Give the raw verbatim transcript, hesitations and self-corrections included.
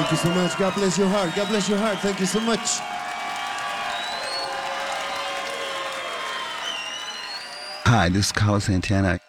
Thank you so much. God bless your heart. God bless your heart. Thank you so much. Hi, this is Carlos Santana.